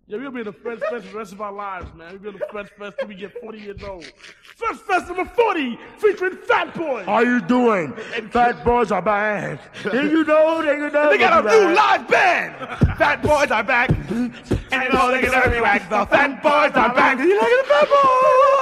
Yeah, we'll be in the Fresh Fest for the rest of our lives, man. We'll be in the Fresh Fest till we get 40 years old. Fresh Fest number 40, featuring Fat Boys. How you doing? Fat Boys are back. Did you know they could never They got a be new back? live band. Fat Boys are back. And you know they can never be back. The Fat Boys are back. You like the Fat Boys?